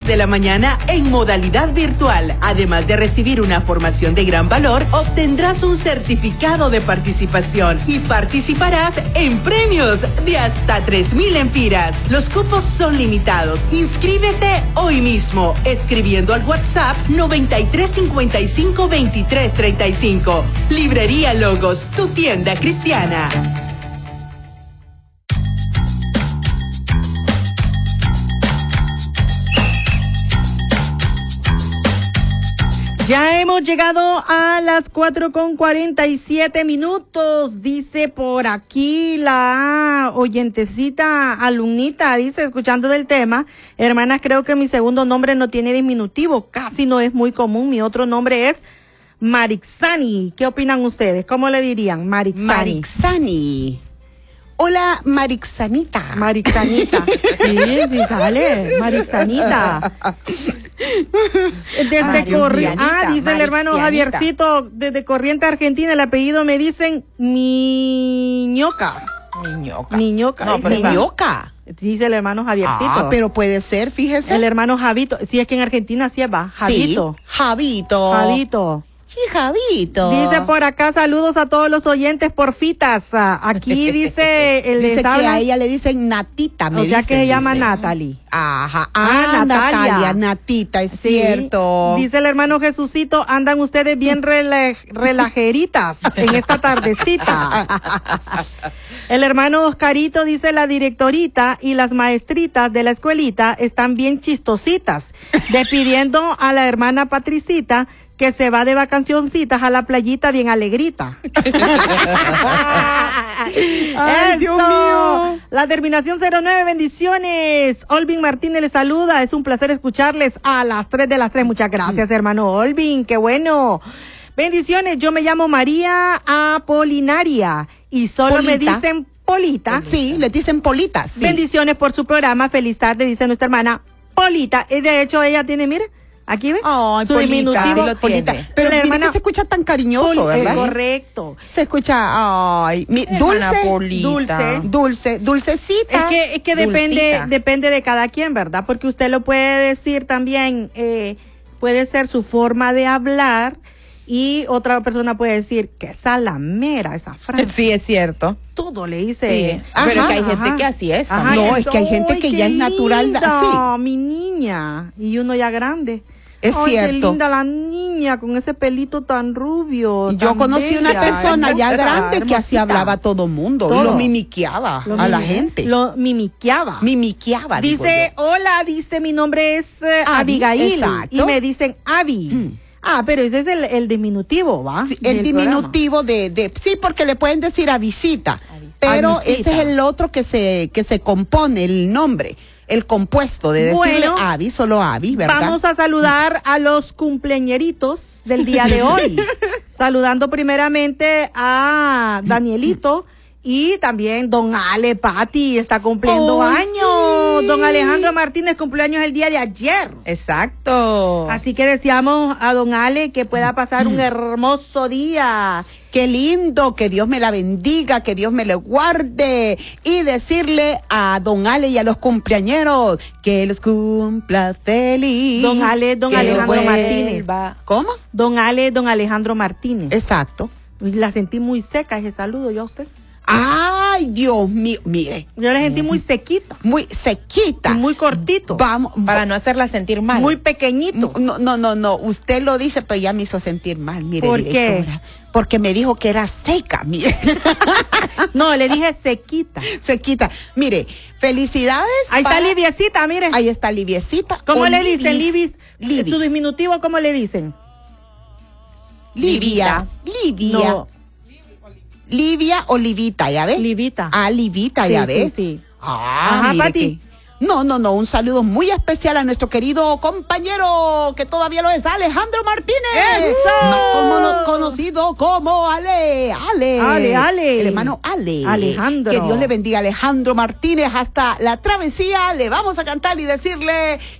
de la mañana en modalidad virtual. Además de recibir una formación de gran valor, obtendrás un certificado de participación y participarás en premios de hasta 3,000 empiras. Los cupos son limitados. Inscríbete hoy mismo escribiendo al WhatsApp 93552335. Librería Logos, tu tienda cristiana. Ya hemos llegado a las 4:47. Dice por aquí la oyentecita alumnita, dice, escuchando del tema, hermanas, creo que mi segundo nombre no tiene diminutivo, casi no es muy común. Mi otro nombre es Marixani. ¿Qué opinan ustedes? ¿Cómo le dirían? Marixani. Hola, Marixanita. Marixanita. Sí, sale. Marixanita. Desde Corrientes. Dice el hermano Javiercito, desde Corrientes, Argentina, el apellido me dicen Niñoca. Niñoca. No, pero Niñoca. Dice el hermano Javiercito. Pero puede ser, fíjese. El hermano Javito. Sí, es que en Argentina sí va. Javito. Sí, Javito. Javito. Sí, Javito. Dice por acá, saludos a todos los oyentes porfitas. Aquí dice el dice que habla, a ella le dicen Natita. o sea que se llama Natalie. Ajá. Natalia. Natita, es Sí. cierto. Dice el hermano Jesucito, andan ustedes bien relajeritas en esta tardecita. El hermano Oscarito dice, la directorita y las maestritas de la escuelita están bien chistositas, despidiendo a la hermana Patricita, que se va de vacacioncitas a la playita bien alegrita. Ay, Dios mío. La terminación 09, bendiciones. Olvin Martínez les saluda, es un placer escucharles a las 3 de las 3. Muchas gracias, hermano Olvin, qué bueno. Bendiciones, yo me llamo María Apolinaria y solo Polita. me dicen Polita. Sí, le dicen Polita. Sí. Bendiciones por su programa, feliz tarde, dice nuestra hermana Polita. Y de hecho ella tiene, mire, aquí ve, Ay, su Polita, diminutivo. sí lo Polita. tiene. Pero la mire hermana que se escucha tan cariñoso, ¿verdad? Correcto. Se escucha, ay, dulcecita. Es que depende de cada quien, ¿verdad? Porque usted lo puede decir también, puede ser su forma de hablar, y otra persona puede decir que salamera esa frase. Sí, es cierto. Todo le dice. Sí. Pero que hay gente que así es. Ajá, No, es que hay gente que ya es natural así. Mi niña. Y uno ya grande. Es Ay, cierto. Qué linda la niña con ese pelito tan rubio. Yo tan conocí bella, una persona ya hermosa, grande que así hermosita. hablaba todo mundo. Todo. Lo mimiqueaba Lo a la mimi- gente. Lo mimiqueaba. Mimiqueaba, digo Dice, yo. hola, dice, mi nombre es Abby, Abigail. exacto. Y me dicen Abby. Pero ese es el diminutivo, ¿va? Sí, el Del diminutivo sí, porque le pueden decir a visita, pero Avisita. ese es el otro que se compone el nombre, el compuesto de decirle Bueno, Abby, solo Abby, ¿verdad? Vamos a saludar a los cumpleañeritos del día de hoy. Saludando primeramente a Danielito y también don Ale Pati está cumpliendo años. Sí. Don Alejandro Martínez cumpleaños el día de ayer. Exacto. Así que deseamos a don Ale que pueda pasar un hermoso día. Qué lindo, que Dios me la bendiga, que Dios me le guarde, y decirle a don Ale y a los cumpleañeros que los cumpla feliz. Don Ale, don que Alejandro vuelva. Martínez. ¿Cómo? Don Ale, don Alejandro Martínez. Exacto. La sentí muy seca ese saludo, yo a usted. Ay, Dios mío, mire, Yo la sentí muy sequita. muy sequita. Y muy cortito. Vamos, Para no hacerla sentir mal. Muy pequeñito. No, usted lo dice, pero ya me hizo sentir mal, mire, ¿Por qué? directora. Porque me dijo que era seca, mire. No, le dije sequita. Sequita. Mire, felicidades. Ahí está Liviecita, mire. Ahí está Liviecita. ¿Cómo o le dicen, Libis? Libis? Su diminutivo, ¿cómo le dicen? Livia. No, Livia o Livita, ¿ya ves? Livita. Ah, Livita, Sí, ya sí, ves. sí. Mire Pati. que- No, un saludo muy especial a nuestro querido compañero, que todavía lo es, Alejandro Martínez. ¡Eso! Más conocido como Ale. Ale. El hermano Ale. Alejandro. Que Dios le bendiga a Alejandro Martínez hasta la travesía. Le vamos a cantar y decirle